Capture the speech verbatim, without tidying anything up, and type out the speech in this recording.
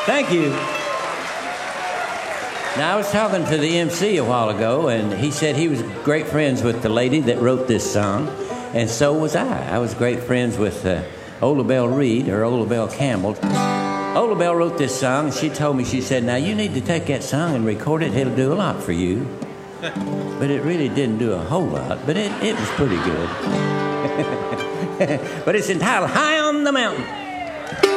Thank you. Now, I was talking to the M C a while ago, and he said he was great friends with the lady that wrote this song, and so was I. I was great friends with uh, Ola Belle Reed, or Ola Belle Campbell. Ola Belle wrote this song, and she told me, she said, now you need to take that song and record it. It'll do a lot for you. But it really didn't do a whole lot, but it, it was pretty good. But it's entitled High on the Mountain.